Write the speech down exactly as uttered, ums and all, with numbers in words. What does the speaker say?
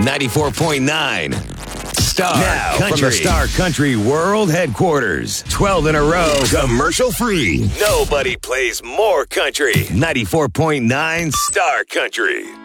ninety-four point nine. Star Now, Country. from the Star Country World Headquarters, twelve in a row, commercial-free. Nobody plays more country. ninety-four point nine Star Country.